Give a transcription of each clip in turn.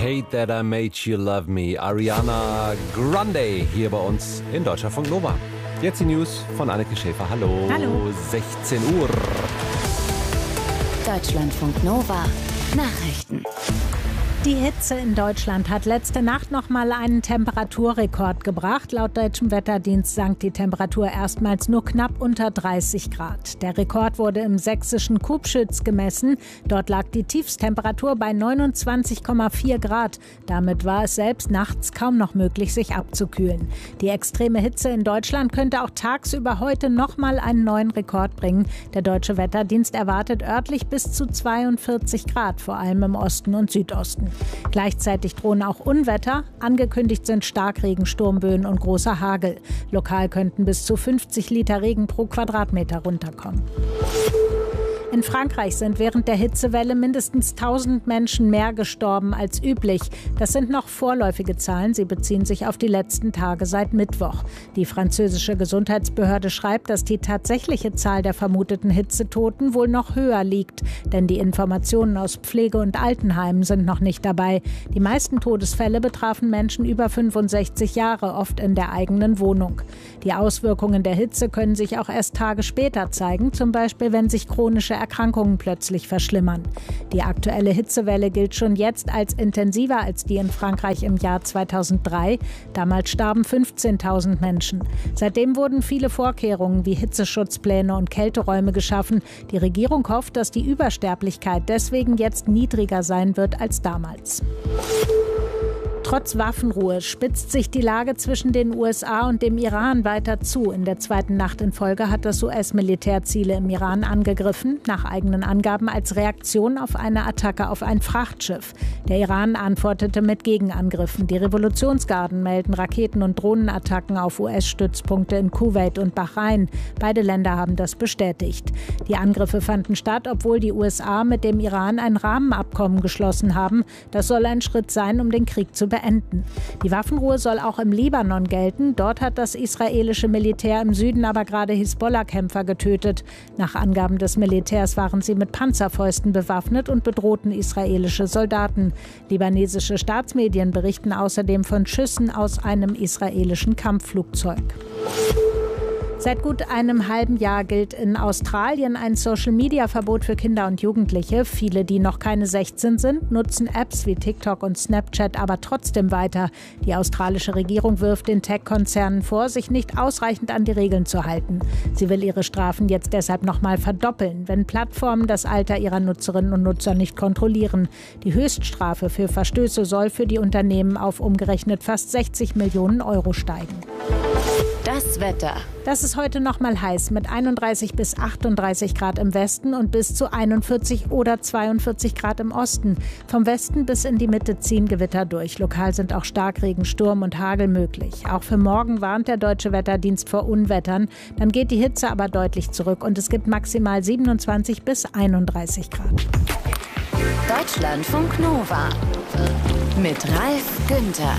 Hate That I Made You Love Me. Ariana Grande hier bei uns in Deutschlandfunk Nova. Jetzt die News von Anneke Schäfer. Hallo. Hallo. 16 Uhr. Deutschlandfunk Nova. Nachrichten. Die Hitze in Deutschland hat letzte Nacht noch mal einen Temperaturrekord gebracht. Laut deutschem Wetterdienst sank die Temperatur erstmals nur knapp unter 30 Grad. Der Rekord wurde im sächsischen Kubschütz gemessen. Dort lag die Tiefsttemperatur bei 29,4 Grad. Damit war es selbst nachts kaum noch möglich, sich abzukühlen. Die extreme Hitze in Deutschland könnte auch tagsüber heute noch mal einen neuen Rekord bringen. Der deutsche Wetterdienst erwartet örtlich bis zu 42 Grad, vor allem im Osten und Südosten. Gleichzeitig drohen auch Unwetter. Angekündigt sind Starkregen, Sturmböen und großer Hagel. Lokal könnten bis zu 50 Liter Regen pro Quadratmeter runterkommen. In Frankreich sind während der Hitzewelle mindestens 1000 Menschen mehr gestorben als üblich. Das sind noch vorläufige Zahlen. Sie beziehen sich auf die letzten Tage seit Mittwoch. Die französische Gesundheitsbehörde schreibt, dass die tatsächliche Zahl der vermuteten Hitzetoten wohl noch höher liegt. Denn die Informationen aus Pflege- und Altenheimen sind noch nicht dabei. Die meisten Todesfälle betrafen Menschen über 65 Jahre, oft in der eigenen Wohnung. Die Auswirkungen der Hitze können sich auch erst Tage später zeigen, zum Beispiel wenn sich chronische Erkrankungen plötzlich verschlimmern. Die aktuelle Hitzewelle gilt schon jetzt als intensiver als die in Frankreich im Jahr 2003. Damals starben 15.000 Menschen. Seitdem wurden viele Vorkehrungen wie Hitzeschutzpläne und Kälteräume geschaffen. Die Regierung hofft, dass die Übersterblichkeit deswegen jetzt niedriger sein wird als damals. Trotz Waffenruhe spitzt sich die Lage zwischen den USA und dem Iran weiter zu. In der zweiten Nacht in Folge hat das US-Militär Ziele im Iran angegriffen, nach eigenen Angaben als Reaktion auf eine Attacke auf ein Frachtschiff. Der Iran antwortete mit Gegenangriffen. Die Revolutionsgarden melden Raketen- und Drohnenattacken auf US-Stützpunkte in Kuwait und Bahrain. Beide Länder haben das bestätigt. Die Angriffe fanden statt, obwohl die USA mit dem Iran ein Rahmenabkommen geschlossen haben. Das soll ein Schritt sein, um den Krieg zu beenden. Die Waffenruhe soll auch im Libanon gelten. Dort hat das israelische Militär im Süden aber gerade Hisbollah-Kämpfer getötet. Nach Angaben des Militärs waren sie mit Panzerfäusten bewaffnet und bedrohten israelische Soldaten. Libanesische Staatsmedien berichten außerdem von Schüssen aus einem israelischen Kampfflugzeug. Seit gut einem halben Jahr gilt in Australien ein Social-Media-Verbot für Kinder und Jugendliche. Viele, die noch keine 16 sind, nutzen Apps wie TikTok und Snapchat aber trotzdem weiter. Die australische Regierung wirft den Tech-Konzernen vor, sich nicht ausreichend an die Regeln zu halten. Sie will ihre Strafen jetzt deshalb nochmal verdoppeln, wenn Plattformen das Alter ihrer Nutzerinnen und Nutzer nicht kontrollieren. Die Höchststrafe für Verstöße soll für die Unternehmen auf umgerechnet fast 60 Millionen Euro steigen. Das Wetter. Das ist heute noch mal heiß mit 31 bis 38 Grad im Westen und bis zu 41 oder 42 Grad im Osten. Vom Westen bis in die Mitte ziehen Gewitter durch. Lokal sind auch Starkregen, Sturm und Hagel möglich. Auch für morgen warnt der deutsche Wetterdienst vor Unwettern. Dann geht die Hitze aber deutlich zurück und es gibt maximal 27 bis 31 Grad. Deutschlandfunk Nova mit Ralf Günther.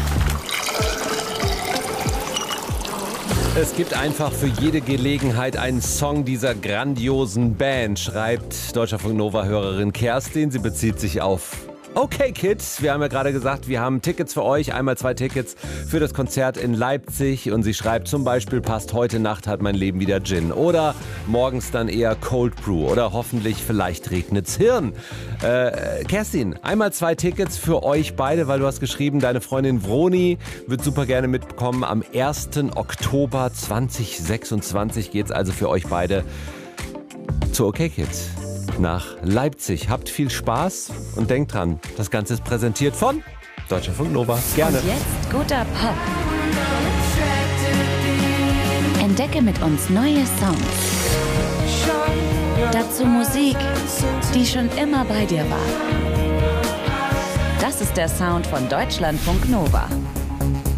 Es gibt einfach für jede Gelegenheit einen Song dieser grandiosen Band, schreibt Deutschlandfunk Nova-Hörerin Kerstin. Sie bezieht sich auf Okay Kids. Wir haben ja gerade gesagt, wir haben Tickets für euch, einmal 2 Tickets für das Konzert in Leipzig. Und sie schreibt zum Beispiel, passt heute Nacht hat mein Leben wieder Gin. Oder morgens dann eher Cold Brew. Oder hoffentlich vielleicht regnet's Hirn. Kerstin, einmal 2 Tickets für euch beide, weil du hast geschrieben, deine Freundin Vroni wird super gerne mitbekommen. Am 1. Oktober 2026 geht's also für euch beide zu Okay Kids nach Leipzig. Habt viel Spaß und denkt dran, das Ganze ist präsentiert von Deutschlandfunk Nova. Gerne. Und jetzt guter Pop. Entdecke mit uns neue Songs. Dazu Musik, die schon immer bei dir war. Das ist der Sound von Deutschlandfunk Nova.